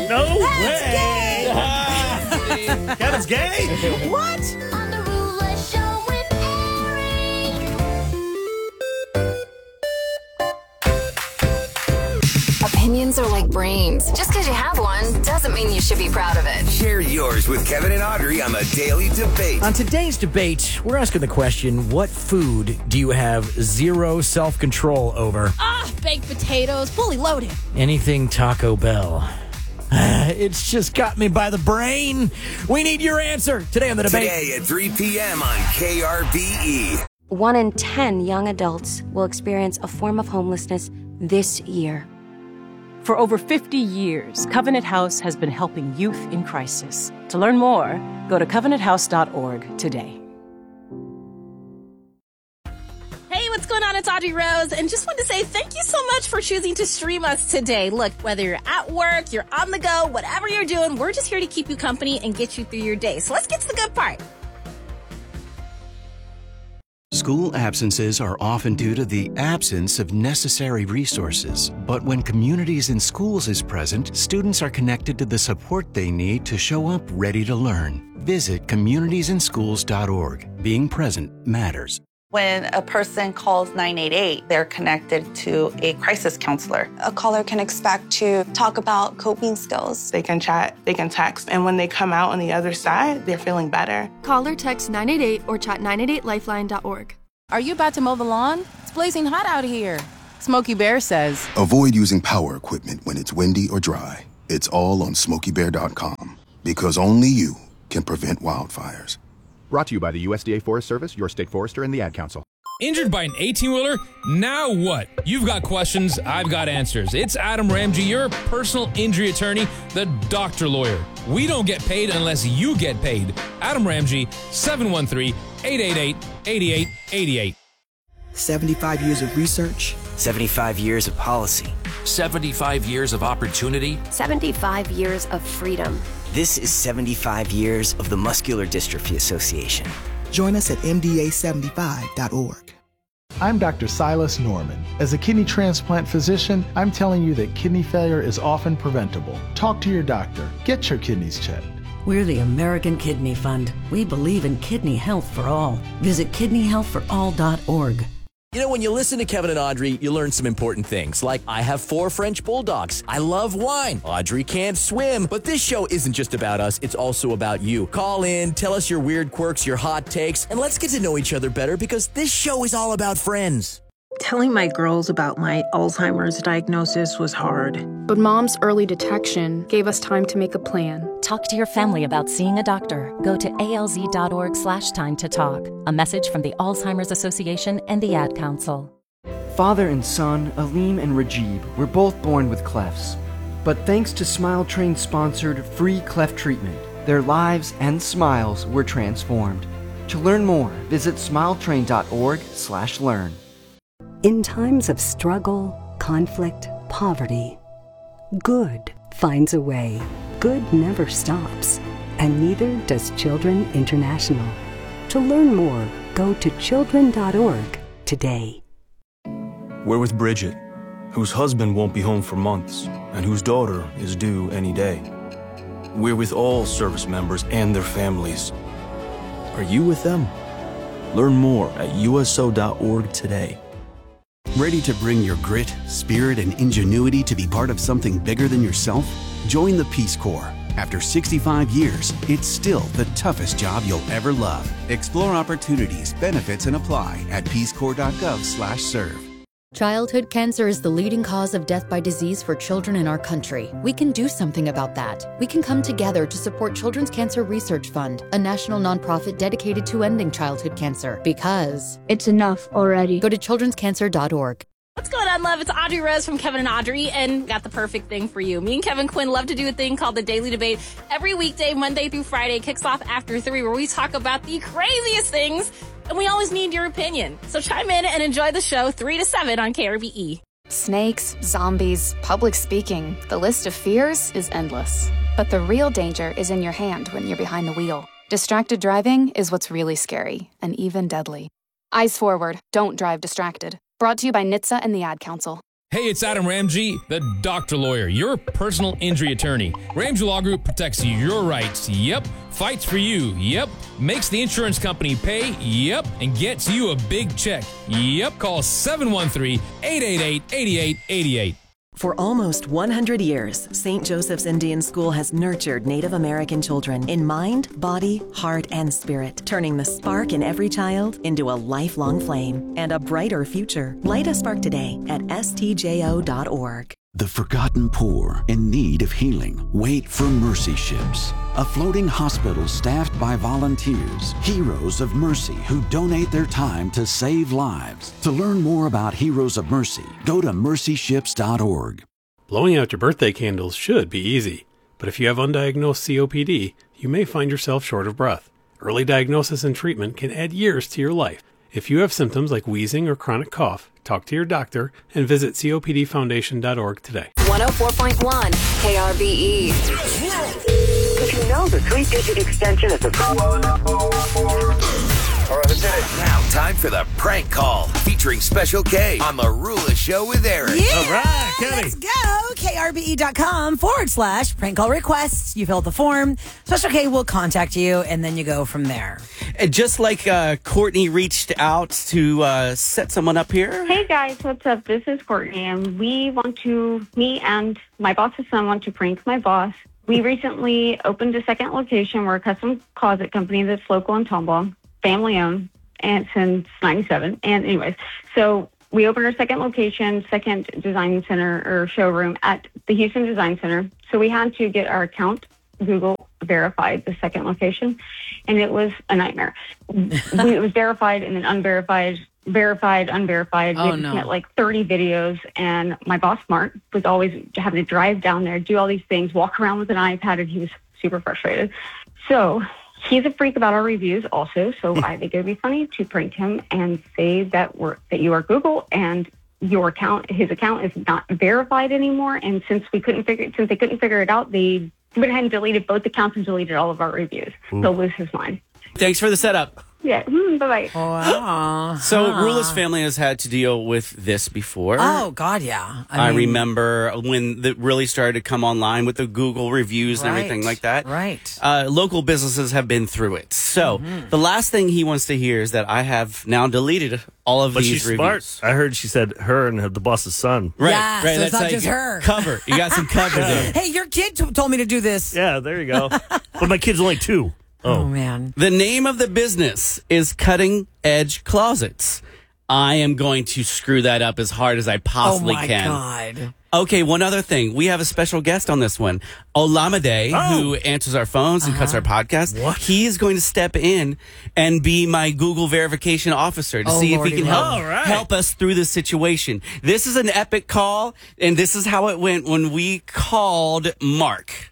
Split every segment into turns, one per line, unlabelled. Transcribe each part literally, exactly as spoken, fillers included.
No
That's
way!
gay.
Kevin's gay?
What?
On the Roulette Show with Eric.
Opinions are like brains. Just because you have one doesn't mean you should be proud of it.
Share yours with Kevin and Audrey on the Daily Debate.
On today's debate, we're asking the question, what food do you have zero self-control over?
Ah, baked potatoes, fully loaded.
Anything Taco Bell. It's just got me by the brain. We need your answer today on the debate.
Today at three p.m. on K R B E.
One in ten young adults will experience a form of homelessness this year.
For over fifty years, Covenant House has been helping youth in crisis. To learn more, go to covenant house dot org today.
Hey, what's going on? It's Audrey Rose, and just wanted to say thank you so much for choosing to stream us today. Look, whether you're at work, you're on the go, whatever you're doing, we're just here to keep you company and get you through your day. So let's get to the good part.
School absences are often due to the absence of necessary resources. But when Communities in Schools is present, students are connected to the support they need to show up ready to learn. Visit communities in schools dot org. Being present matters.
When a person calls nine eight eight, they're connected to a crisis counselor.
A caller can expect to talk about coping skills.
They can chat, they can text, and when they come out on the other side, they're feeling better.
Call or text nine eight eight or chat nine eight eight lifeline dot org.
Are you about to mow the lawn? It's blazing hot out here. Smokey Bear says,
avoid using power equipment when it's windy or dry. It's all on smokey bear dot com because only you can prevent wildfires.
Brought to you by the U S D A Forest Service, your state forester, and the Ad Council.
Injured by an eighteen-wheeler? Now what? You've got questions, I've got answers. It's Adam Ramsey, your personal injury attorney, the doctor lawyer. We don't get paid unless you get paid. Adam Ramsey, seven one three, eight eight eight, eight eight eight eight.
seventy-five years of research.
seventy-five years of policy.
seventy-five years of opportunity.
seventy-five years of freedom.
This is seventy-five years of the Muscular Dystrophy Association.
Join us at M D A seventy-five dot org.
I'm Doctor Silas Norman. As a kidney transplant physician, I'm telling you that kidney failure is often preventable. Talk to your doctor. Get your kidneys checked.
We're the American Kidney Fund. We believe in kidney health for all. Visit kidney health for all dot org.
You know, when you listen to Kevin and Audrey, you learn some important things, like I have four French bulldogs. I love wine. Audrey can't swim. But this show isn't just about us. It's also about you. Call in, tell us your weird quirks, your hot takes, and let's get to know each other better because this show is all about friends.
Telling my girls about my Alzheimer's diagnosis was hard.
But Mom's early detection gave us time to make a plan.
Talk to your family about seeing a doctor. Go to A L Z dot org slash time to talk. A message from the Alzheimer's Association and the Ad Council.
Father and son, Aleem and Rajib, were both born with clefts. But thanks to Smile Train-sponsored free cleft treatment, their lives and smiles were transformed. To learn more, visit smile train dot org slash learn.
In times of struggle, conflict, poverty, good finds a way. Good never stops, and neither does Children International. To learn more, go to children dot org today.
We're with Bridget, whose husband won't be home for months, and whose daughter is due any day. We're with all service members and their families. Are you with them? Learn more at U S O dot org today.
Ready to bring your grit, spirit, and ingenuity to be part of something bigger than yourself? Join the Peace Corps. After sixty-five years, it's still the toughest job you'll ever love. Explore opportunities, benefits, and apply at peace corps dot gov slash serve.
Childhood cancer is the leading cause of death by disease for children in our country. We can do something about that. We can come together to support Children's Cancer Research Fund, a national nonprofit dedicated to ending childhood cancer. Because
it's enough already.
Go to children's cancer dot org.
What's going on, love? It's Audrey Rose from Kevin and Audrey, and got the perfect thing for you. Me and Kevin Quinn love to do a thing called the Daily Debate. Every weekday, Monday through Friday, kicks off after three, where we talk about the craziest things, and we always need your opinion. So chime in and enjoy the show three to seven on K R B E.
Snakes, zombies, public speaking. The list of fears is endless. But the real danger is in your hand when you're behind the wheel. Distracted driving is what's really scary, and even deadly. Eyes forward, don't drive distracted. Brought to you by N H T S A and the Ad Council.
Hey, it's Adam Ramsey, the Doctor Lawyer, your personal injury attorney. Ramsey Law Group protects your rights. Yep. Fights for you. Yep. Makes the insurance company pay. Yep. And gets you a big check. Yep. Call seven one three, eight eight eight, eight eight eight eight.
For almost one hundred years, Saint Joseph's Indian School has nurtured Native American children in mind, body, heart, and spirit, turning the spark in every child into a lifelong flame and a brighter future. Light a spark today at S T J O dot org.
The forgotten poor in need of healing wait for Mercy Ships, a floating hospital staffed by volunteers, heroes of mercy who donate their time to save lives. To learn more about Heroes of Mercy, go to mercy ships dot org.
Blowing out your birthday candles should be easy, but if you have undiagnosed C O P D, you may find yourself short of breath. Early diagnosis and treatment can add years to your life. If you have symptoms like wheezing or chronic cough, talk to your doctor and visit C O P D foundation dot org today.
one oh four point one K R B E.
If you know the three-digit extension of the...
All right, let's hit it. Now, time for the prank call featuring Special K on the Rula Show with Eric.
Yeah,
All right, Kenny.
Let's go. K R B E dot com forward slash prank call requests. You fill out the form. Special K will contact you, and then you go from there.
And just like uh, Courtney reached out to uh, set someone up here.
Hey, guys. What's up? This is Courtney, and we want to, me and my boss's son want to prank my boss. We recently opened a second location. We're a custom closet company that's local in Tomball, family owned, and since ninety-seven. And anyways, so we opened our second location, second design center or showroom at the Houston Design Center. So we had to get our account Google verified, the second location, and it was a nightmare. we, it was verified and then unverified, verified, unverified.
Oh,
we had
no.
to get like thirty videos, and my boss, Mark, was always having to drive down there, do all these things, walk around with an iPad, and he was super frustrated. So he's a freak about our reviews also, so I think it would be funny to prank him and say that we're that you are Google and your account, his account is not verified anymore. And since we couldn't figure, since they couldn't figure it out, they went ahead and deleted both accounts and deleted all of our reviews.
Ooh.
He'll lose his mind.
Thanks for the setup.
Yeah. Mm, bye bye.
Wow.
So
Huh.
Rula's family has had to deal with this before.
Oh, God, yeah.
I,
mean,
remember when it really started to come online with the Google reviews and
Right,
everything like that.
right.
Uh, local businesses have been through it. So
Mm-hmm.
the last thing he wants to hear is that I have now deleted all of
But
these
she's
reviews.
smart. I heard she said her and the boss's son.
Right,
Yeah,
right.
so it's
That's
not
like
just her.
Cover. You got some cover there.
Hey, your kid t- told me to do this.
Yeah, there you go. But my kid's only two.
Oh, man.
The name of the business is Cutting Edge Closets. I am going to screw that up as hard as I possibly
oh, my
can.
God.
Okay, one other thing. We have a special guest on this one. Olamide,
Oh.
who answers our phones and cuts our
Uh-huh.
podcast. What? He is going to step in and be my Google verification officer to
Oh,
see
Lordy
if he can help,
Lord. All right.
help us through this situation. This is an epic call, and this is how it went when we called Mark.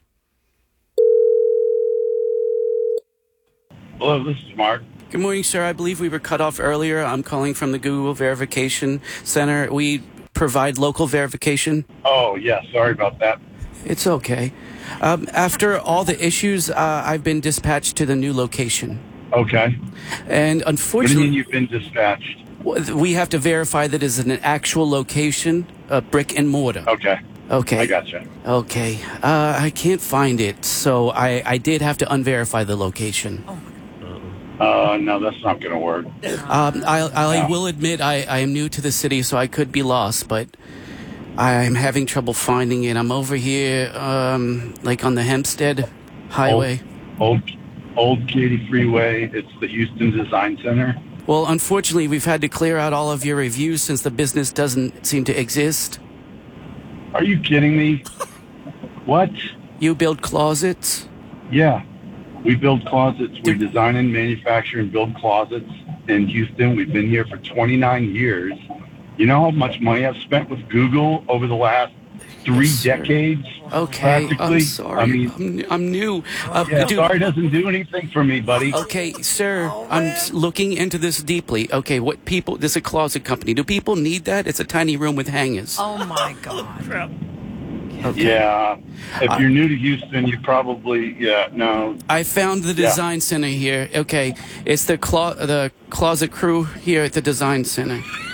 Hello, this is Mark.
Good morning, sir. I believe we were cut off earlier. I'm calling from the Google Verification Center. We provide local verification.
Oh, yeah, sorry about that.
It's okay. Um, after all the issues, uh, I've been dispatched to the new location.
Okay.
And
What do you
unfortunately,
mean you've been dispatched?
we have to verify that it's an actual location, a brick and mortar.
Okay.
Okay.
I gotcha.
Okay. Uh, I can't find it, so I, I did have to unverify the location.
Uh, no, that's not going to work.
Um, I, I
No.
will admit I, I am new to the city, so I could be lost, but I'm having trouble finding it. I'm over here, um, like on the Hempstead Highway.
Old, Old Katy Freeway. It's the Houston Design Center.
Well, unfortunately, we've had to clear out all of your reviews since the business doesn't seem to exist.
Are you kidding me? What?
You build closets?
Yeah. We build closets. We design and manufacture and build closets in Houston. We've been here for twenty-nine years. You know how much money I've spent with Google over the last three
Yes,
decades?
Okay,
practically?
I'm sorry.
I mean,
I'm, I'm new. Uh,
yeah,
dude-
sorry doesn't do anything for me, buddy.
Okay, sir, I'm s- looking into this deeply. Okay, what people, this is a closet company. Do people need that? It's a tiny room with hangers.
Oh, my God.
Okay.
Yeah. If
Uh,
you're new to Houston, you probably, yeah, no.
I found the
Yeah.
design center here. Okay, it's the clo- the closet crew here at the design center.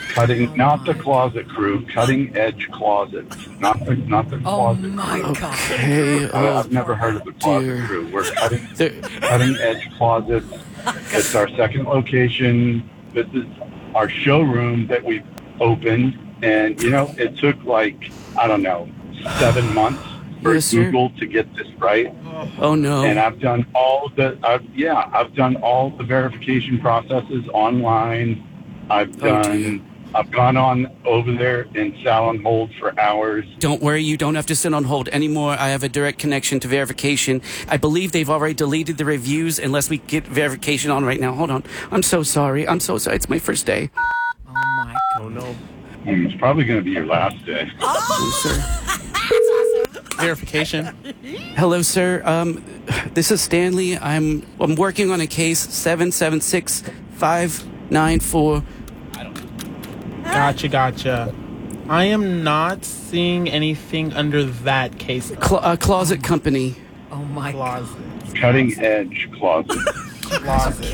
Cutting, not the closet crew, cutting edge closets, not the not the closet
Oh my
crew.
God.
Okay.
I-
Oh,
I've never heard of the closet
dear.
crew. We're cutting
There-
cutting edge closets. It's our second location. This is our showroom that we opened, and you know, it took like I don't know seven months for
Yes, sir.
Google to get this right.
Oh no.
And I've done all the, I've, yeah, I've done all the verification processes online. I've
Oh,
done,
dear.
I've gone on over there and sat on hold for hours.
Don't worry, you don't have to sit on hold anymore. I have a direct connection to verification. I believe they've already deleted the reviews unless we get verification on right now. Hold on. I'm so sorry. I'm so sorry. It's my first day.
Oh my
Oh, no.
And it's probably going to be your last day.
Oh, sir.
Verification.
Hello, sir. Um, this is Stanley. I'm I'm working on a case seven seven six five nine four.
Gotcha, gotcha. I am not seeing anything under that case.
Cl- uh, closet company.
Oh my
Closet.
Cutting edge closet.
Closet.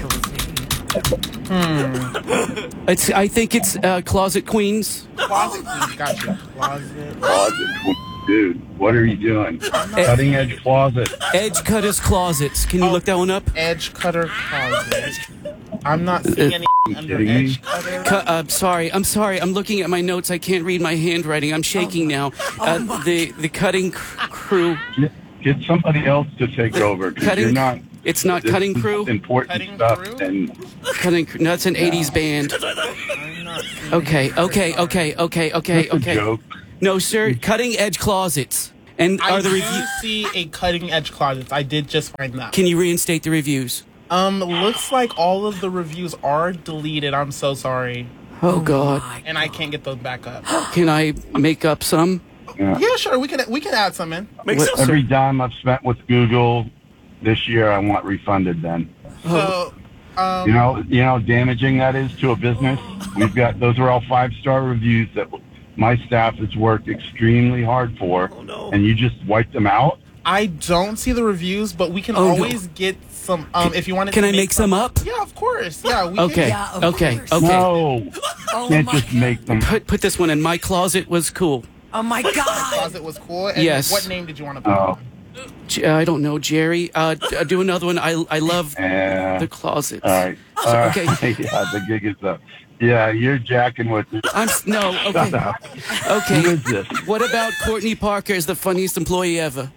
Hmm.
It's. I think it's uh, Closet Queens.
Closet, please. Gotcha. Closet.
Closet. Dude, what are you doing? Cutting edge closet.
Edge Cutters Closets. Can you look that one up?
Edge cutter closet. I'm not seeing any under
kidding me?
edge cutter.
Cu- uh, sorry, I'm sorry. I'm looking at my notes. I can't read my handwriting. I'm shaking now. Uh, the the cutting cr- crew.
Get, get somebody else to take over because
Cutting-
you're not.
It's not
this
Cutting
is
Crew.
Important
Cutting
stuff,
Crew?
and
Cutting. Cr- No, that's an eighties band.
I'm not seeing
Okay,
any
okay,
cutter.
okay, okay, okay,
it's a
okay.
joke.
No, sir. Cutting Edge Closets. And
I
are the
do
reviews?
see a cutting edge closet. I did just find that.
Can you reinstate the reviews?
Um, looks like all of the reviews are deleted. I'm so sorry.
Oh God.
And I can't get those back up.
Can I make up some?
Yeah.
Yeah, sure. We can we can add some in.
Make
What-
sense.
Every dime I've spent with Google this year, I want refunded. Then
So, um,
you know, you know, how damaging that is to a business. We've got those are all five star reviews that my staff has worked extremely hard for,
Oh, no.
and you just wipe them out.
I don't see the reviews, but we can
Oh, no.
always get some. Um, if you want
Can
to
I make some up?
Yeah, of course. Yeah. We
Okay.
Can,
Yeah, of
Okay.
course.
Okay.
No,
Oh
can't
my
just make them.
Put put this one in. My closet was cool.
Oh my God.
Closet was cool. And
Yes.
What name did you want to put?
Oh,
J- uh, I don't know, Jerry. Uh, d- uh, do another one. I I love
yeah.
the closets.
All right.
So,
All
okay.
right. Yeah, the gig is up. Yeah, you're jacking with it.
I'm s- no.
Shut
Okay.
up.
Okay.
Who is this?
What about Courtney Parker as the funniest employee ever?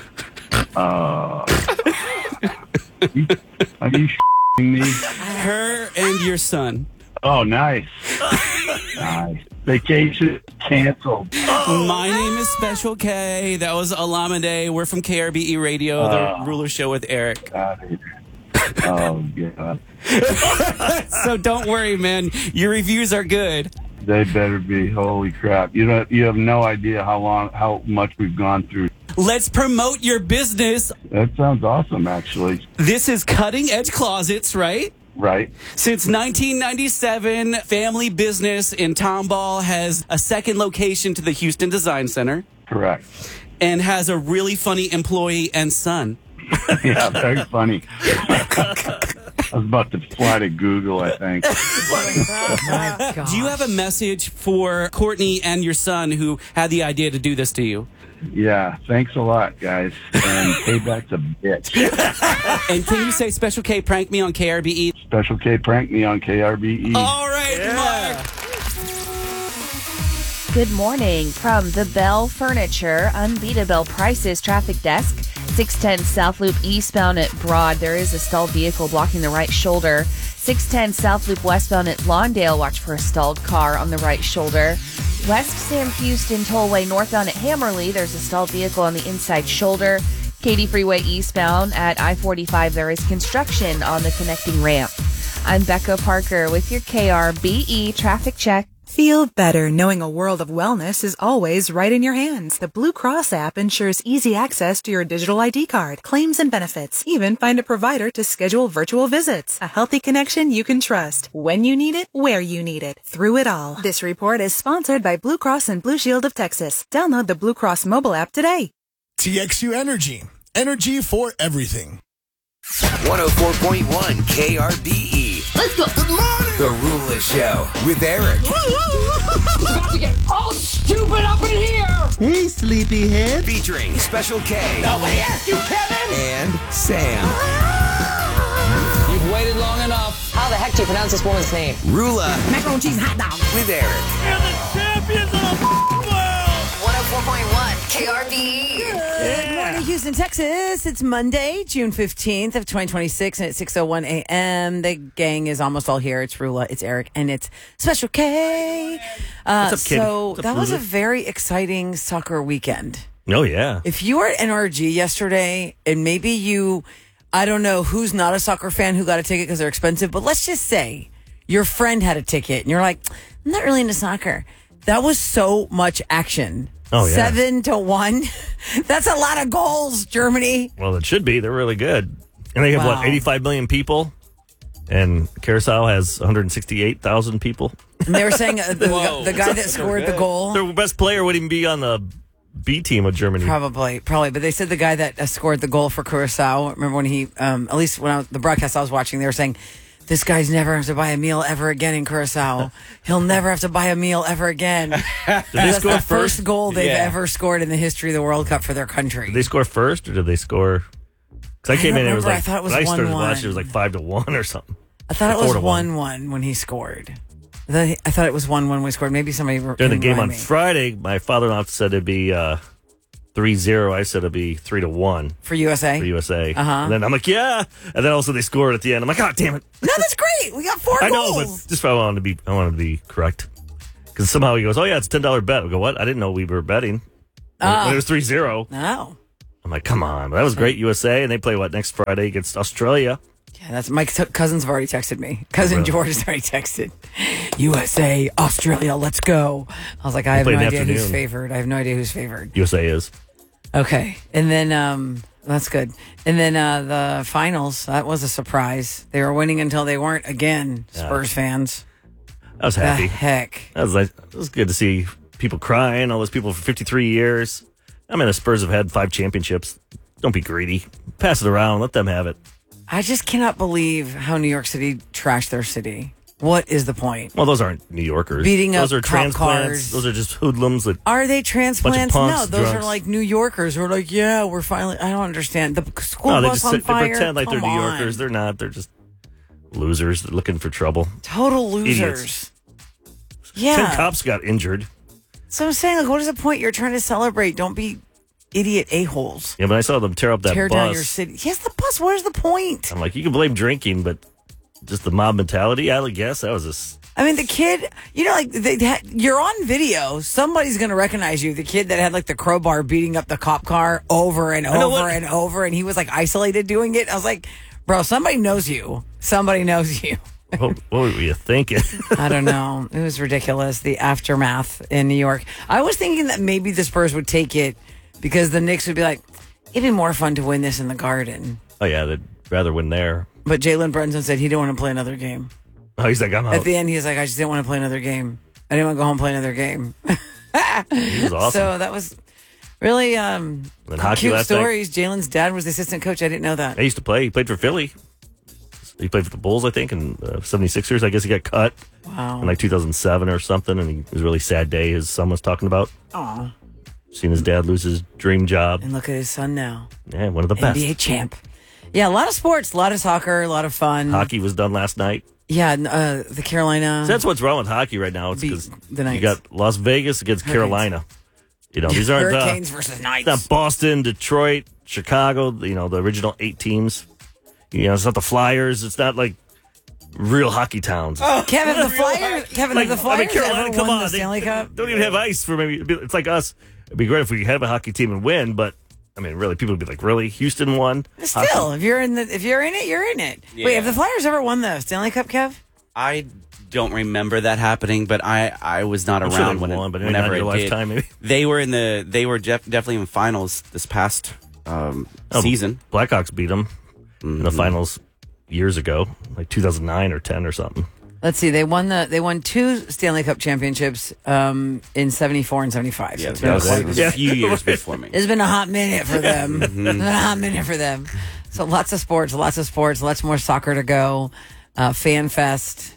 Uh, you- are you shitting me?
Her and your son.
Oh, nice. Nice. Vacation canceled.
My name is Special K. That was Alameda. We're from K R B E Radio, the
Oh.
Ruler Show with Eric.
Got it. Oh, God.
So don't worry, man. Your reviews are good.
They better be. Holy crap. You don't, you have no idea how long, how much we've gone through.
Let's promote your business.
That sounds awesome, actually.
This is Cutting Edge Closets, right?
Right?
Since nineteen ninety-seven, family business in Tomball has a second location to the Houston Design Center
Correct.
and has a really funny employee and son.
Yeah, very funny. I was about to fly to Google, I think.
Do you have a message for Courtney and your son who had the idea to do this to you?
Yeah, thanks a lot, guys. And payback's a bitch.
And can you say Special K prank me on K R B E?
Special K prank me on K R B E.
All right, Mark.
Good morning from the Bell Furniture Unbeatable Prices Traffic Desk. six ten South Loop eastbound at Broad. There is a stalled vehicle blocking the right shoulder. six ten South Loop westbound at Lawndale. Watch for a stalled car on the right shoulder. West Sam Houston Tollway northbound at Hammerly. There's a stalled vehicle on the inside shoulder. Katy Freeway eastbound at I forty-five. There is construction on the connecting ramp. I'm Becca Parker with your K R B E traffic check.
Feel better knowing a world of wellness is always right in your hands. The Blue Cross app ensures easy access to your digital I D card, claims and benefits. Even find a provider to schedule virtual visits. A healthy connection you can trust. When you need it, where you need it. Through it all. This report is sponsored by Blue Cross and Blue Shield of Texas. Download the Blue Cross mobile app today.
T X U Energy. Energy for everything.
one oh four point one K R B E. Let's go. Good morning. The Ruleless Show with Eric.
About to get all stupid up in here.
Hey, sleepyhead. Featuring Special K.
Nobody asked you, Kevin.
And Sam.
You've waited long enough. How the heck do you pronounce this woman's name?
Rula.
Macaroni cheese hot dog.
With Eric.
We're the champions of the world.
one oh four point one K R B E.
Good morning, Houston, Texas. It's Monday, June fifteenth of twenty twenty-six, and it's six oh one a.m. The gang is almost all here. It's Rula, it's Eric, and it's Special K. Uh,
What's up, kid?
so
What's up,
that was a
Rula?
very exciting soccer weekend.
Oh, yeah.
If you were at N R G yesterday, and maybe you, I don't know who's not a soccer fan who got a ticket because they're expensive, but let's just say your friend had a ticket, and you're like, I'm not really into soccer. That was so much action.
Oh, yeah.
Seven to one. That's a lot of goals, Germany.
Well, it should be. They're really good. And they have,
Wow.
what, eighty-five million people? And Curacao has one hundred sixty-eight thousand people.
And they were saying uh, the, the guy that scored the goal.
Their best player would even be on the B team of Germany.
Probably, probably. But they said the guy that uh, scored the goal for Curacao, remember when he, um, at least when I was, the broadcast I was watching, they were saying, this guy's never have to buy a meal ever again in Curacao. He'll never have to buy a meal ever again.
Did they
That's
score
the
first?
first goal they've
Yeah.
ever scored in the history of the World Cup for their country.
Did they score first, or did they score? Because I
I
came
don't
in and it was
remember.
like,
I thought it was
when I started
one one.
last year, it was like five to one or something.
I thought it
Four
was
to
one one when he scored. I thought, I thought it was one one when he scored. Maybe somebody re-
During the game on
remind me.
Friday, my father-in-law said it'd be uh, three zero. I said it'd be three to one.
For U S A?
For U S A.
Uh-huh.
And then I'm like, yeah. And then also they scored at the end. I'm like, God damn it.
No, that's great. We got four
I
goals.
know, but just I wanted to be, I wanted to be correct. Because somehow he goes, oh yeah, it's a ten dollar bet. I go, what? I didn't know we were betting.
Oh.
When it was three zero.
No.
I'm like, come on. But that was great, U S A. And they play, what, next Friday against Australia.
Yeah, that's my t- cousins have already texted me. Cousin
Really?
George has already texted. U S A, Australia, let's go. I was like, I
They
have
play
no
in the
idea who's
afternoon.
favored. I have no idea who's favored.
U S A is.
Okay. And then, um, that's good. And then uh, the finals, that was a surprise. They were winning until they weren't again,
Yeah.
Spurs fans.
I was happy.
The heck.
That was like, it was good to see people crying, all those people for fifty-three years. I mean, the Spurs have had five championships. Don't be greedy. Pass it around. Let them have it.
I just cannot believe how New York City trashed their city. What is the point?
Well, those aren't New Yorkers.
Beating
those
up
are
cop
transplants.
cars.
Those are just hoodlums that
Are they transplants?
punks,
No, those
drunks.
are like New Yorkers who are like, yeah, we're finally. I don't understand. The school
no, they
bus
just
on
sit, they
fire.
pretend like they're
Come
New
on.
Yorkers. They're not. They're just losers. They're looking for trouble.
Total losers.
Idiots.
Yeah.
Ten cops got injured.
So I'm saying, like, what is the point? You're trying to celebrate. Don't be idiot a-holes.
Yeah, but I saw them tear up that
Tear
bus.
down your city. Yes, the bus. Where's the point?
I'm like, you can blame drinking, but just the mob mentality. I would guess that was a. s-
I mean, the kid, you know, like, they had, you're on video. Somebody's going to recognize you. The kid that had, like, the crowbar beating up the cop car over and
I know
over
what-
and over, and he was, like, isolated doing it. I was like, bro, somebody knows you. Somebody knows you.
What, what were you thinking?
I don't know. It was ridiculous, the aftermath in New York. I was thinking that maybe the Spurs would take it because the Knicks would be like, it'd be more fun to win this in the Garden.
Oh yeah, they'd rather win there.
But Jalen Brunson said he didn't want to play another game.
Oh, he's like, I'm out.
At the end, he's like, I just didn't want to play another game. I didn't want to go home and play another game.
He was awesome.
So that was really um,
And hockey
cute
last night.
stories. Jalen's dad was the assistant coach. I didn't know that.
I used to play. He played for Philly. He played for the Bulls, I think, and uh, seventy-sixers. I guess he got cut
Wow.
in like two thousand seven or something, and he, it was a really sad day his son was talking about.
Aw.
Seeing his dad lose his dream job.
And look at his son now.
Yeah, one of the best.
N B A champ. Yeah, a lot of sports, a lot of soccer, a lot of fun.
Hockey was done last night.
Yeah, uh, the Carolina.
So that's what's wrong with hockey right now. It's because
the
you
Knights.
got Las Vegas against
Hurricanes.
Carolina. You know, these aren't uh,
Hurricanes versus Knights.
It's not Boston, Detroit, Chicago. You know, the original eight teams. You know, it's not the Flyers. It's not like real hockey towns.
Oh, Kevin, the Flyers. Kevin,
Like,
have the Flyers
I mean, Carolina,
ever
come
won
on,
the
they-
Stanley Cup?
Don't even have ice for maybe. It's like us. It'd be great if we have a hockey team and win, but I mean, really, people would be like, really? Houston won?
Still,
Hockey?
if you're in the, if you're in it, you're in it. Wait,
Yeah.
have the Flyers ever won the Stanley Cup, Kev?
I don't remember that happening, but I, I was not
I'm sure
around
they
when it,
won, but maybe
whenever
not in your
it did.
lifetime, maybe.
They were in the they were def- definitely in finals this past um,
Oh,
season.
Blackhawks beat them in the
Mhm.
finals years ago, like two thousand nine or ten or something.
Let's see. They won the they won two Stanley Cup championships um, in seventy-four and seventy-five. So
Yeah,
it's
that
been
was,
quite-
it was a few years before me.
It's been a hot minute for them.
Mhm.
It's been a hot minute for them. So lots of sports, lots of sports, lots more soccer to go. Uh, FanFest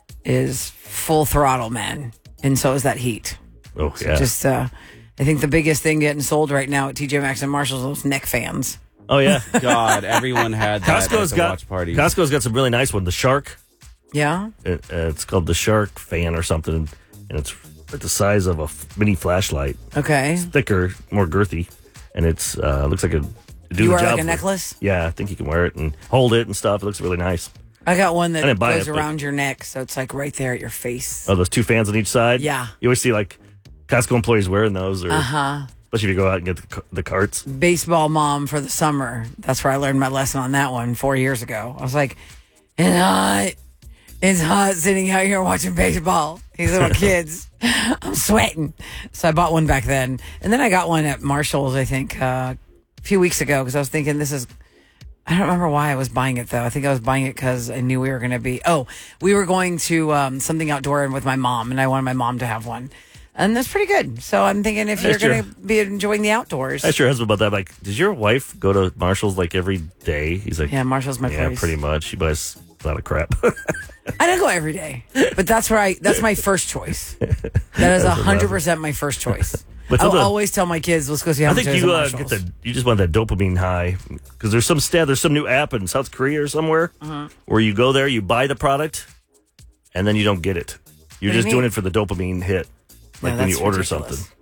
is full throttle, man. And so is that heat.
Oh,
So
yeah.
just, uh, I think the biggest thing getting sold right now at T J Maxx and Marshall's are those neck fans.
Oh, yeah.
God, everyone had that
Costco's
at the
got,
watch parties.
Costco's got some really nice one. The Shark.
Yeah?
It, uh, it's called the Shark fan or something. And it's like the size of a f- mini flashlight.
Okay.
It's thicker, more girthy. And it's uh, looks like a... Do
You
the
wear
job
like a
for-
necklace?
Yeah, I think you can wear it and hold it and stuff. It looks really nice.
I got one
I
that
didn't buy
goes
it, but-
around your neck, so it's like right there at your face.
Oh, those two fans on each side?
Yeah.
You always see like Costco employees wearing those. Or,
Uh-huh.
Especially if you go out and get the, ca- the carts.
Baseball mom for the summer. That's where I learned my lesson on that one four years ago. I was like, it's hot. It's hot sitting out here watching baseball. These little kids. I'm sweating. So I bought one back then. And then I got one at Marshall's, I think, uh, a few weeks ago because I was thinking this is... I don't remember why I was buying it, though. I think I was buying it because I knew we were going to be... Oh, we were going to um, something outdoor with my mom, and I wanted my mom to have one. And that's pretty good. So I'm thinking if you're
That's your-
going to be enjoying the outdoors...
I asked your husband about that. Like, does your wife go to Marshall's like every day? He's like,
Yeah, Marshall's my
yeah,
place.
pretty much. She buys a lot of crap.
I don't go every day, but that's where I. That's my first choice. That is
That's
a hundred percent my first choice.
But
I'll
the-
always tell my kids, "Let's go see how
I
much
think
it is
you
at
uh, get
Marshall's."
the you just want that dopamine high because there's some stat there's some new app in South Korea or somewhere
Uh-huh.
where you go there, you buy the product, and then you don't get it. You're
What do you
just doing
mean?
it for the dopamine hit, like
No,
when you
that's
order
ridiculous.
something.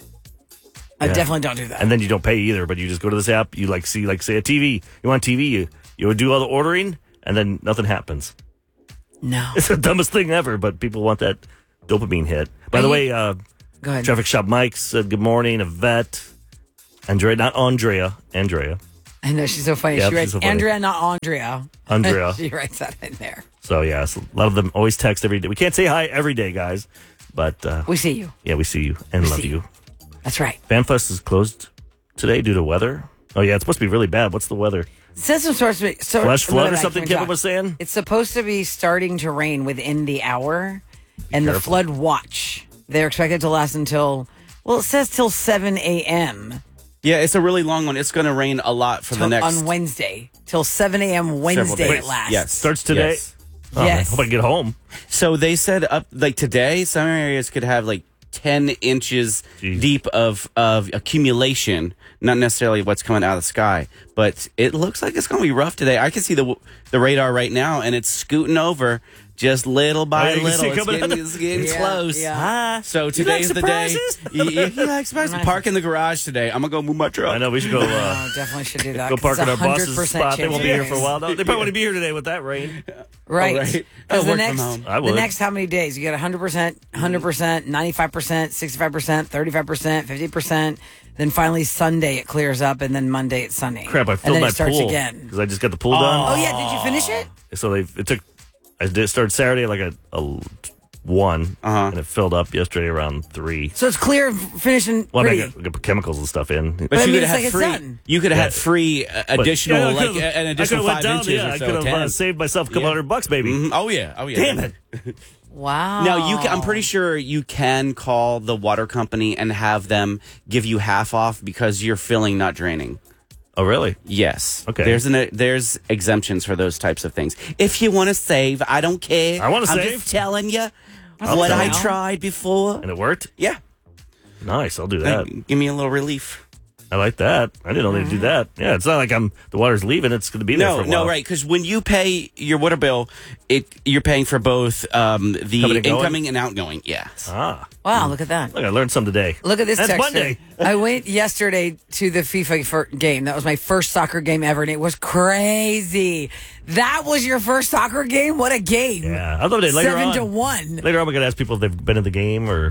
I
Yeah.
definitely don't do that.
And then you don't pay either, but you just go to this app. You like see like say a T V. You want T V? You you would do all the ordering, and then nothing happens.
No,
It's the dumbest thing ever, but people want that dopamine hit. By
Are
the
you-
way, uh,
Go ahead.
Traffic Shop Mike said good morning. Yvette, Andrea, not Andrea, Andrea.
I know she's so funny.
Yeah,
she
she's
writes
so funny.
Andrea, not Andrea.
Andrea.
She writes that in there.
So yeah, so a lot of them always text every day. We can't say hi every day, guys, but uh,
We see you.
yeah, we see you and
We
love
see
you.
That's right.
FanFest is closed today due to weather. Oh yeah, it's supposed to be really bad. What's the weather?
It says some sort of so,
Flash flood or
Can we
something,
talk?
Kevin was saying?
It's supposed to be starting to rain within the hour, and the
careful.
flood watch. They're expected to last until well, it says till seven a.m.
Yeah, it's a really long one. It's going to rain a lot for the
till-
next
on Wednesday till seven a.m.
several
Wednesday
days.
it lasts.
Yes,
Starts today?
Yes.
Oh, man,
Yes.
hope I can get home.
So they said up like today, some areas could have like ten inches deep of of accumulation. Not necessarily what's coming out of the sky, but it looks like it's going to be rough today. I can see the the radar right now, and it's scooting over just little by
Oh, you can see
little.
it
It's
coming
getting,
out.
it's getting
Yeah,
close.
yeah.
Ah,
So
you like
today's the day.
surprises?
Yeah, he likes surprises. Park in the garage today. I'm gonna go move my truck.
I know we should go. Uh,
Oh, definitely should do that.
Go
'cause
park
it's
at our
a hundred
boss's
percent
spot. They
chance
won't
of
be here
rain.
for a while. No, they probably won't be here today with that rain.
Right.
Oh, right.
Because
I'll
the
work
next,
from home.
I
the
would.
next how many days? You get one hundred percent, one hundred percent, ninety-five percent, sixty-five percent, thirty-five percent, fifty percent. Then finally Sunday it clears up, and then Monday it's sunny.
Crap! I
and
filled
then
my
it starts
pool
again.
because I just got the pool done.
Oh yeah, did you finish it?
So they it took. I did start Saturday like a, a one,
Uh-huh.
and it filled up yesterday around three.
So it's clear, finishing
Well, I,
pretty.
mean, I, got, I got chemicals and stuff in.
But
But I
you
mean,
could
it's
have
like it's
free.
done.
You could have
Yeah.
had free uh, additional,
Yeah, I
like
could've-
uh, an
I
additional
could've
five
went down,
inches
Yeah,
or
I
so.
could have uh,
ten.
saved myself a couple
Yeah.
hundred bucks, baby.
Mhm. Oh yeah, oh yeah.
Damn it!
Wow.
Now you, can, I'm pretty sure you can call the water company and have them give you half off because you're filling, not draining.
Oh, really?
Yes.
Okay.
There's an there's exemptions for those types of things. If you want to save, I don't care.
I wanna
I'm
save.
just telling you
I'll
what
tell
I
you.
tried before.
And it worked.
Yeah.
Nice. I'll do that.
Like, give me a little relief.
I like that. I didn't know they'd do that. Yeah, it's not like I'm the water's leaving. It's going to be there
No,
for a while.
no, right? Because when you pay your water bill, it you're paying for both um, the
Coming and going?
incoming and outgoing. Yes.
Ah,
Wow, look at that.
look, I learned some today.
Look at this
That's
texter.
Monday.
I went yesterday to the FIFA fir- game. That was my first soccer game ever, and it was crazy. That was your first soccer game? What a game.
Yeah, I love it. Later
Seven
on,
to one.
Later on, we're going to ask people if they've been in the game or.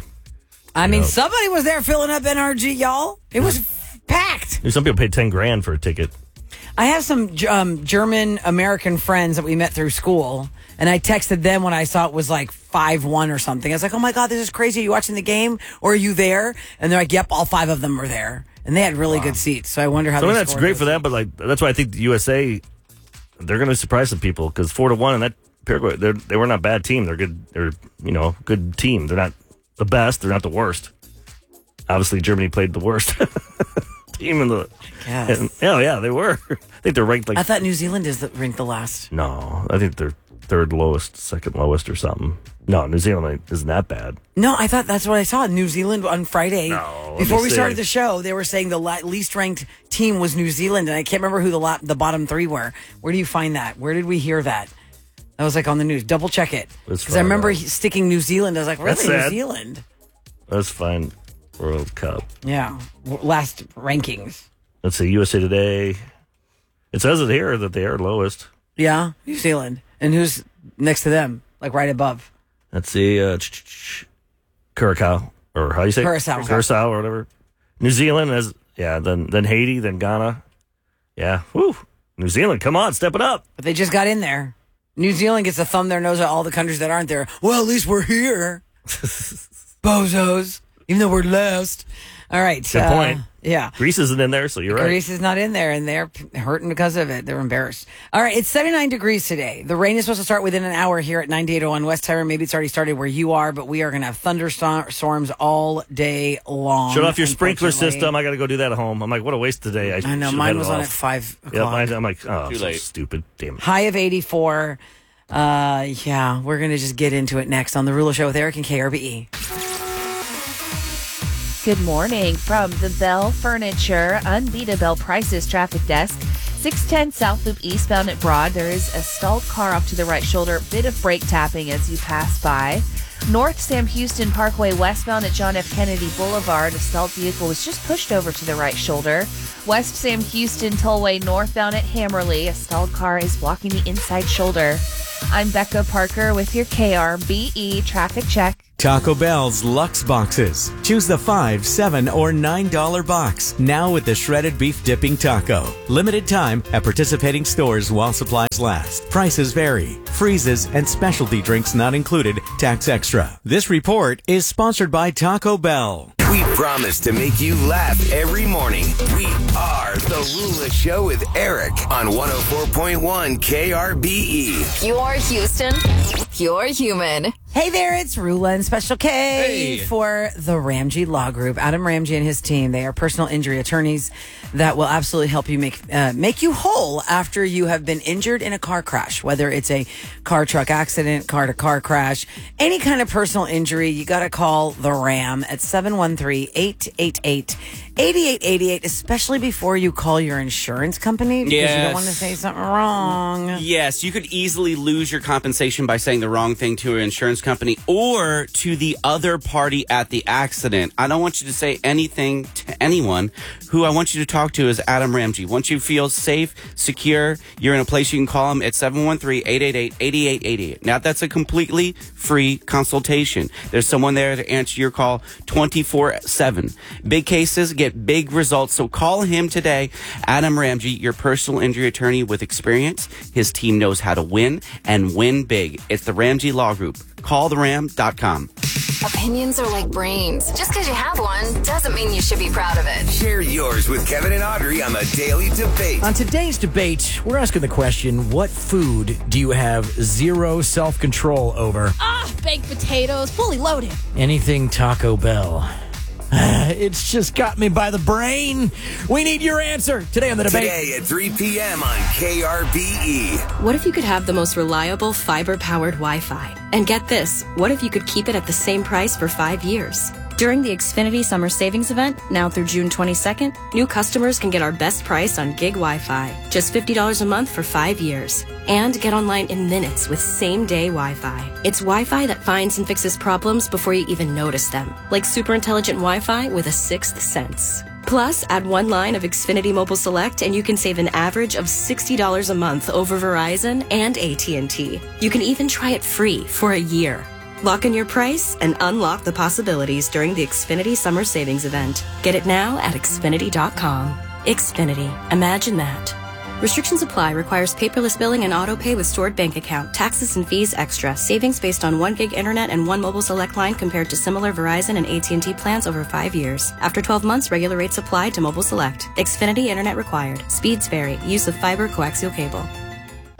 I mean,
know.
somebody was there filling up N R G, y'all. It was packed.
Some people paid ten grand for a ticket.
I have some um, German American friends that we met through school, and I texted them when I saw it was like five one or something. I was like, oh my God, this is crazy. Are you watching the game or are you there? And they're like, yep, all five of them were there. And they had really good seats. So I wonder how
So I
they
mean, that's
scored
great
those
for them, but like that's why I think the U S A they're going to surprise some people because four to one and that Paraguay they they were not a bad team. They're good. They're you know good team. They're not the best. They're not the worst. Obviously, Germany played the worst team in the.
Yes.
And, oh yeah, they were. I think they're ranked like.
I thought New Zealand is the, ranked the last.
No, I think they're third lowest, second lowest or something. No, New Zealand isn't that bad.
No, I thought that's what I saw. New Zealand on Friday.
No,
Before we
say.
started the show, they were saying the la- least ranked team was New Zealand, and I can't remember who the la- the bottom three were. Where do you find that? Where did we hear that? That was like on the news. Double check it. Because I remember he- sticking New Zealand. I was like, really,
That's
New
sad.
Zealand?
Let's find World Cup.
Yeah. W- Last rankings.
Let's see, U S A Today. It says it here that they are lowest.
Yeah, New Zealand. And who's next to them? Like right above?
Let's see, uh, ch- ch- ch- Curacao, or how do you say?
Curacao.
Curacao or whatever. New Zealand as yeah, then then Haiti, then Ghana. Yeah, whew. New Zealand, come on, step it up.
But they just got in there. New Zealand gets to thumb their nose at all the countries that aren't there. Well, at least we're here. Bozos. Even though we're last. All right.
Good
uh,
point.
Yeah.
Greece isn't in there, so you're right.
Greece is not in there, and they're p- hurting because of it. They're embarrassed. All right, it's seventy-nine degrees today. The rain is supposed to start within an hour here at ninety-eight oh one West Tyrone. Maybe it's already started where you are, but we are going to have thunderstorms all day long.
Shut off your sprinkler
unfortunately.
system. I got to go do that at home. I'm like, what a waste of the day. I,
I know,
should've
mine
had it
was on
off.
at five
Yeah,
o'clock.
mine, I'm like, oh,
Too
so
late.
stupid. Damn it.
High of eighty-four. Uh, yeah, we're going to just get into it next on The Ruler Show with Eric and K R B E.
Good morning from the Bell Furniture Unbeatable Prices Traffic Desk. six ten South Loop eastbound at Broad. There is a stalled car off to the right shoulder. Bit of brake tapping as you pass by. North Sam Houston Parkway westbound at John F. Kennedy Boulevard. A stalled vehicle was just pushed over to the right shoulder. West Sam Houston Tollway northbound at Hammerly. A stalled car is blocking the inside shoulder. I'm Becca Parker with your K R B E traffic check.
Taco Bell's Lux Boxes. Choose the five, seven, or nine dollar box. Now with the shredded beef dipping taco. Limited time at participating stores while supplies last. Prices vary. Freezes and specialty drinks not included. Tax extra. This report is sponsored by Taco Bell.
We promise to make you laugh every morning. We are The Rula Show with Eric on one oh four point one K R B E.
You're Houston. You're human.
Hey there, it's Rula and Special K
Hey.
for the Ramsey Law Group. Adam Ramsey and his team, they are personal injury attorneys that will absolutely help you make uh, make you whole after you have been injured in a car crash, whether it's a car truck accident, car to car crash, any kind of personal injury. You got to call the Ram at seven one three, eight eight eight, eight eight eight eight, especially before you call your insurance company because you don't
Yes.
want to say something wrong.
Yes, you could easily lose your compensation by saying the wrong thing to an insurance company or to the other party at the accident. I don't want you to say anything to anyone. Who I want you to talk to is Adam Ramsey. Once you feel safe, secure, you're in a place you can call him at seven one three, eight eight eight, eight eight eight eight. Now, that's a completely free consultation. There's someone there to answer your call twenty-four seven. Big cases get big results, so call him today. Adam Ramsey, your personal injury attorney with experience. His team knows how to win and win big. It's the Ramsey Law Group. call the ram dot com.
Opinions are like brains. Just because you have one doesn't mean you should be proud of it.
Share yours with Kevin and Audrey on the Daily Debate.
On today's debate, we're asking the question, what food do you have zero self-control over?
Ah, baked potatoes, fully loaded.
Anything Taco Bell. It's just got me by the brain. We need your answer today on the debate.
Today at three p.m. on K R B E.
What if you could have the most reliable fiber-powered Wi-Fi? And get this, what if you could keep it at the same price for five years? During the Xfinity Summer Savings Event, now through June twenty-second, new customers can get our best price on gig Wi-Fi, just fifty dollars a month for five years. And get online in minutes with same-day Wi-Fi. It's Wi-Fi that finds and fixes problems before you even notice them, like super intelligent Wi-Fi with a sixth sense. Plus, add one line of Xfinity Mobile Select and you can save an average of sixty dollars a month over Verizon and A T and T. You can even try it free for a year. Lock in your price and unlock the possibilities during the Xfinity Summer Savings Event. Get it now at Xfinity dot com. Xfinity. Imagine that. Restrictions apply. Requires paperless billing and auto pay with stored bank account. Taxes and fees extra. Savings based on one gig internet and one mobile select line compared to similar Verizon and A T and T plans over five years. After twelve months, regular rates apply to mobile select. Xfinity internet required. Speeds vary. Use of fiber coaxial cable.
I love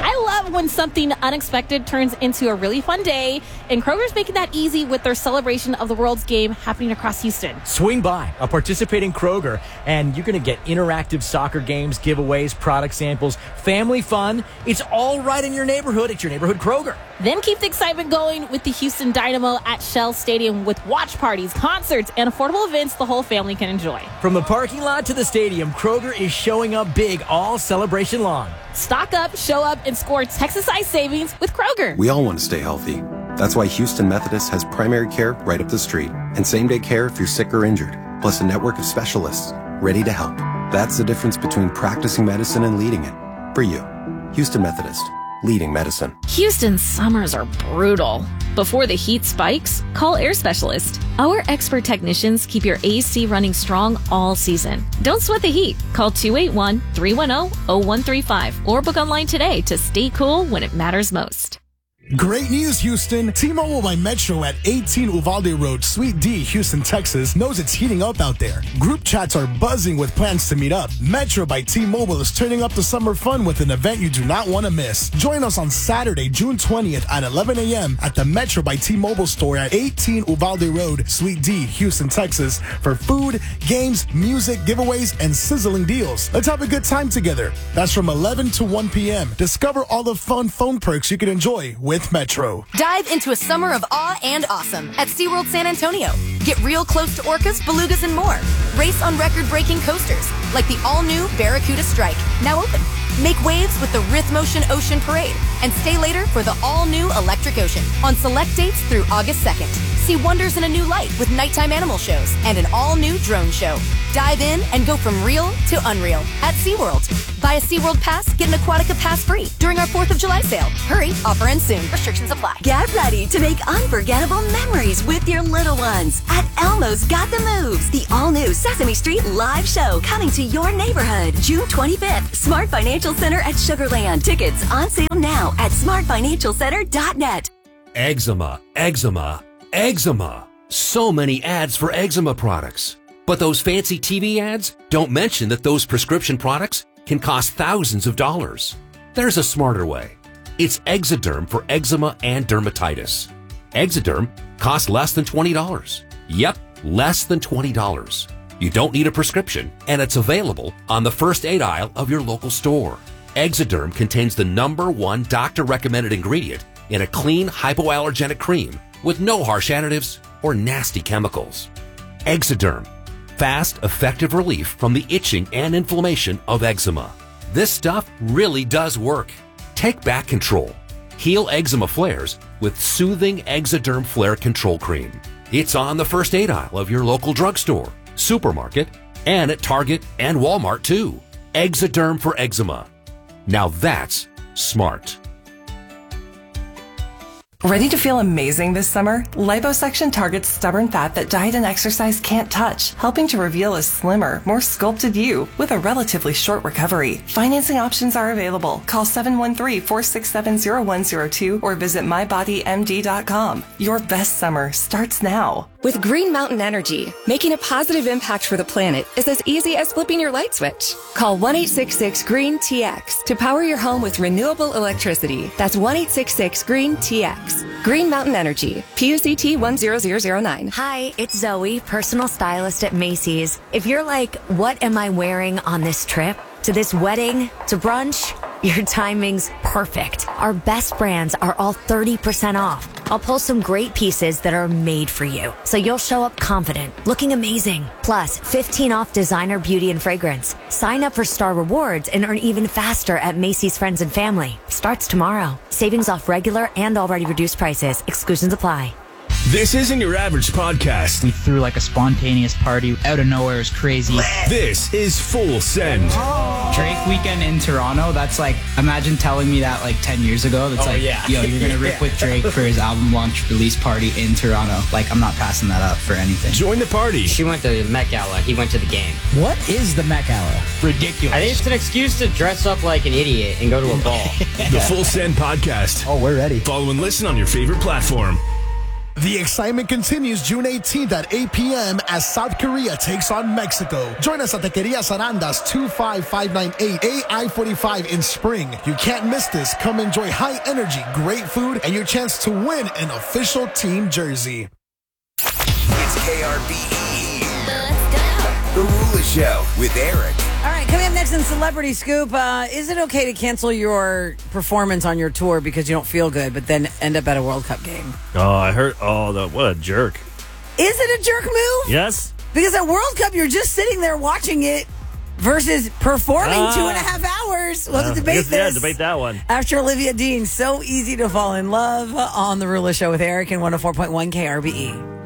love when something unexpected turns into a really fun day, and Kroger's making that easy with their celebration of the World's Game happening across Houston.
Swing by a participating Kroger, and you're going to get interactive soccer games, giveaways, product samples, family fun. It's all right in your neighborhood. It's your neighborhood Kroger.
Then keep the excitement going with the Houston Dynamo at Shell Stadium with watch parties, concerts, and affordable events the whole family can enjoy.
From the parking lot to the stadium, Kroger is showing up big all celebration long.
Stock up, show up, and score Texas-sized savings with Kroger.
We all want to stay healthy. That's why Houston Methodist has primary care right up the street and same-day care if you're sick or injured, plus a network of specialists ready to help. That's the difference between practicing medicine and leading it. For you, Houston Methodist, leading medicine.
Houston's summers are brutal. Before the heat spikes, call Air Specialist. Our expert technicians keep your A C running strong all season. Don't sweat the heat. Call two eight one, three one zero, zero one three five or book online today to stay cool when it matters most.
Great news, Houston. T-Mobile by Metro at eighteen Uvalde Road, Suite D, Houston, Texas, knows it's heating up out there. Group chats are buzzing with plans to meet up. Metro by T-Mobile is turning up the summer fun with an event you do not want to miss. Join us on Saturday, June twentieth at eleven a.m. at the Metro by T-Mobile store at eighteen Uvalde Road, Suite D, Houston, Texas, for food, games, music, giveaways, and sizzling deals. Let's have a good time together. That's from eleven to one p.m. Discover all the fun phone perks you can enjoy with Metro.
Dive into a summer of awe and awesome at SeaWorld San Antonio. Get real close to orcas, belugas, and more. Race on record-breaking coasters like the all-new Barracuda Strike, now open. Make waves with the Rhythmotion Ocean Parade and stay later for the all-new Electric Ocean on select dates through August second. See wonders in a new light with nighttime animal shows and an all-new drone show. Dive in and go from real to unreal at SeaWorld. Buy a SeaWorld pass, get an Aquatica pass free during our fourth of July sale. Hurry, offer ends soon. Restrictions apply.
Get ready to make unforgettable memories with your little ones at Elmo's Got the Moves, the all-new Sesame Street live show coming to your neighborhood June twenty-fifth. Smart Financial Center at Sugarland. Tickets on sale now at smart financial center dot net.
Eczema, eczema, eczema. So many ads for eczema products. But those fancy T V ads don't mention that those prescription products can cost thousands of dollars. There's a smarter way. It's Exoderm for eczema and dermatitis. Exoderm costs less than twenty dollars. Yep, less than twenty dollars. You don't need a prescription, and it's available on the first aid aisle of your local store. Exoderm contains the number one doctor-recommended ingredient in a clean, hypoallergenic cream with no harsh additives or nasty chemicals. Exoderm. Fast, effective relief from the itching and inflammation of eczema. This stuff really does work. Take back control. Heal eczema flares with soothing Exoderm Flare Control Cream. It's on the first aid aisle of your local drugstore, supermarket, and at Target and Walmart too. Exoderm for eczema. Now that's smart.
Ready to feel amazing this summer? Liposuction targets stubborn fat that diet and exercise can't touch, helping to reveal a slimmer, more sculpted you with a relatively short recovery. Financing options are available. Call seven one three, four six seven, zero one zero two or visit my body M D dot com. Your best summer starts now.
With Green Mountain Energy, making a positive impact for the planet is as easy as flipping your light switch. Call one eight six six, green T X to power your home with renewable electricity. That's one eight six six, green T X. Green Mountain Energy, P U C T one zero zero zero nine.
Hi, it's Zoe, personal stylist at Macy's. If you're like, what am I wearing on this trip? To this wedding? To brunch? Your timing's perfect. Our best brands are all thirty percent off. I'll pull some great pieces that are made for you, so you'll show up confident, looking amazing. Plus, fifteen off designer beauty and fragrance. Sign up for Star Rewards and earn even faster at Macy's Friends and Family. Starts tomorrow. Savings off regular and already reduced prices. Exclusions apply.
This isn't your average podcast.
We threw like a spontaneous party out of nowhere. It was crazy.
This is Full Send.
Drake weekend in Toronto. That's like, imagine telling me that like ten years ago. That's
Oh,
like,
yeah.
yo, you're going to rip
Yeah.
with Drake for his album launch release party in Toronto. Like, I'm not passing that up for anything.
Join the party.
She went to the Met Gala. He went to the game.
What is the Met Gala?
Ridiculous.
I think it's an excuse to dress up like an idiot and go to a ball.
The Full Send podcast.
Oh, we're ready.
Follow and listen on your favorite platform. The excitement continues June eighteenth at eight p.m. as South Korea takes on Mexico. Join us at Taqueria Sarandas, two five five nine eight A I forty-five in Spring. You can't miss this. Come enjoy high energy, great food, and your chance to win an official team jersey.
It's K R B E. Let's go. The Rula Show with Eric.
All right, coming up next in Celebrity Scoop, uh, is it okay to cancel your performance on your tour because you don't feel good, but then end up at a World Cup game?
Oh, I heard. Oh, the, what a jerk.
Is it a jerk move?
Yes.
Because at World Cup, you're just sitting there watching it versus performing
Ah.
two and a half hours. We'll
Uh,
debate
guess-
this.
Yeah, debate that one.
After Olivia Dean, So Easy to Fall in Love on The Rula Show with Eric and one oh four point one K R B E.